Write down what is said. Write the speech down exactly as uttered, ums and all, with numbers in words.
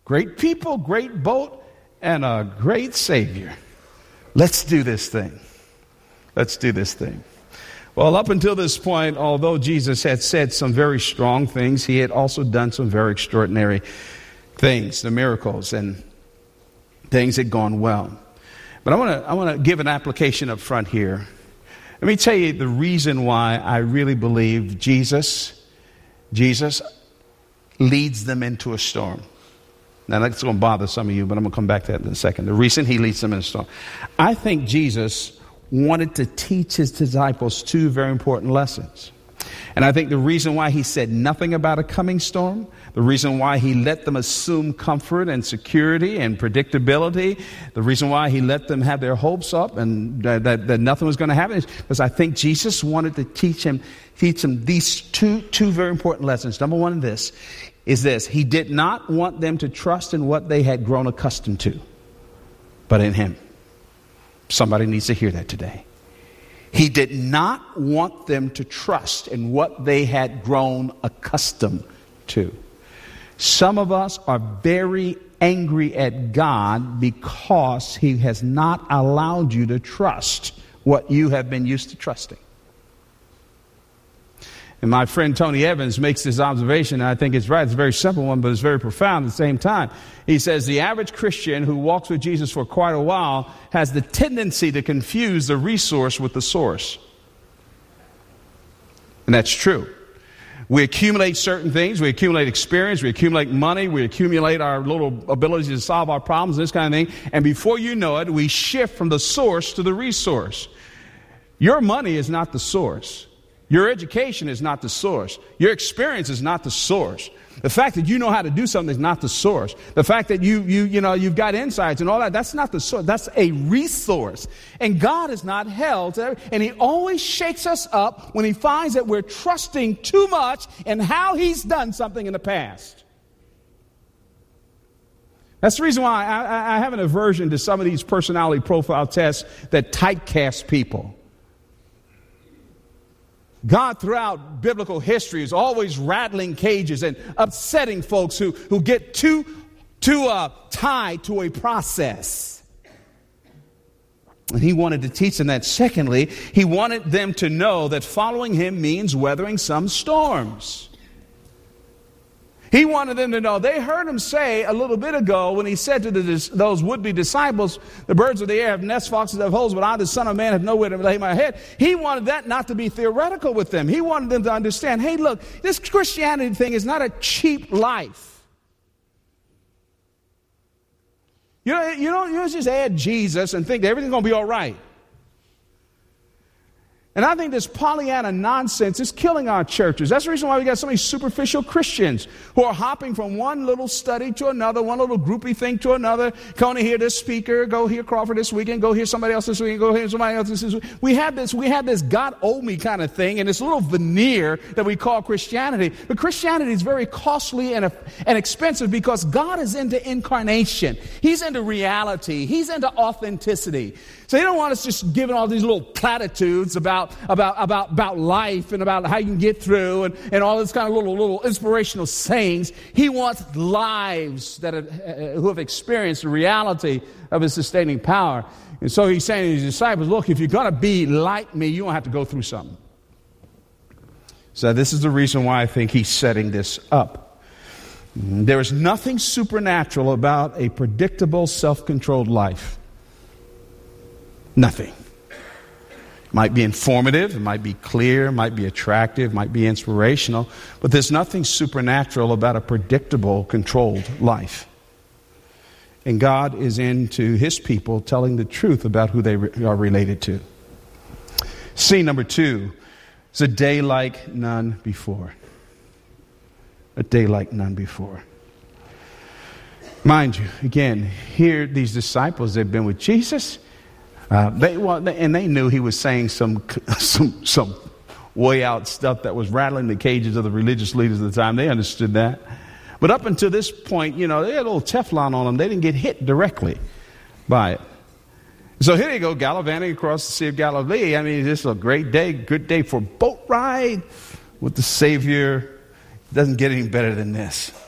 Great people, great boat, and a great Savior. Let's do this thing. Let's do this thing. Well, up until this point, although Jesus had said some very strong things, he had also done some very extraordinary things, the miracles, and things had gone well. But I want to I want to give an application up front here. Let me tell you the reason why I really believe Jesus, Jesus leads them into a storm. Now, that's going to bother some of you, but I'm going to come back to that in a second. The reason he leads them in a storm. I think Jesus wanted to teach his disciples two very important lessons. And I think the reason why he said nothing about a coming storm, the reason why he let them assume comfort and security and predictability, the reason why he let them have their hopes up and that, that, that nothing was going to happen is because I think Jesus wanted to teach him, teach them these two, two very important lessons. Number one, this is this. He did not want them to trust in what they had grown accustomed to, but in him. Somebody needs to hear that today. He did not want them to trust in what they had grown accustomed to. Some of us are very angry at God because he has not allowed you to trust what you have been used to trusting. And my friend Tony Evans makes this observation, and I think it's right. It's a very simple one, but it's very profound at the same time. He says the average Christian who walks with Jesus for quite a while has the tendency to confuse the resource with the source. And that's true. We accumulate certain things. We accumulate experience. We accumulate money. We accumulate our little ability to solve our problems, this kind of thing. And before you know it, we shift from the source to the resource. Your money is not the source. Your education is not the source. Your experience is not the source. The fact that you know how to do something is not the source. The fact that you, you, you know, you've got insights and all that, that's not the source. That's a resource. And God is not held. And he always shakes us up when he finds that we're trusting too much in how he's done something in the past. That's the reason why I, I have an aversion to some of these personality profile tests that typecast people. God, throughout biblical history, is always rattling cages and upsetting folks who, who get too, too uh, tied to a process. And he wanted to teach them that. Secondly, he wanted them to know that following him means weathering some storms. He wanted them to know. They heard him say a little bit ago when he said to the, those would-be disciples, the birds of the air have nests, foxes have holes, but I, the Son of Man, have nowhere to lay my head. He wanted that not to be theoretical with them. He wanted them to understand, hey, look, this Christianity thing is not a cheap life. You know, you don't, you don't just add Jesus and think that everything's going to be all right. And I think this Pollyanna nonsense is killing our churches. That's the reason why we got so many superficial Christians who are hopping from one little study to another, one little groupie thing to another. Going to hear this speaker, go hear Crawford this weekend, go hear somebody else this weekend, go hear somebody else this week. We have this, we have this God owe me kind of thing, and this little veneer that we call Christianity. But Christianity is very costly and, and expensive because God is into incarnation. He's into reality. He's into authenticity. So he don't want us just giving all these little platitudes about About, about, about life and about how you can get through and, and all this kind of little, little inspirational sayings. He wants lives that have, uh, who have experienced the reality of his sustaining power. And so he's saying to his disciples, look, if you're going to be like me, you're going to have to go through something. So this is the reason why I think he's setting this up. There is nothing supernatural about a predictable, self-controlled life. Nothing. Might be informative, it might be clear, might be attractive, might be inspirational, but there's nothing supernatural about a predictable, controlled life. And God is into his people telling the truth about who they re- are related to. C, number two, is a day like none before. A day like none before. Mind you, again, here these disciples, they've been with Jesus. Uh, they well, they, and they knew he was saying some some some way out stuff that was rattling the cages of the religious leaders of the time. They understood that, but up until this point, you know, they had a little Teflon on them. They didn't get hit directly by it. So here they go, gallivanting across the Sea of Galilee. I mean, this is a great day, good day for a boat ride with the Savior. It doesn't get any better than this.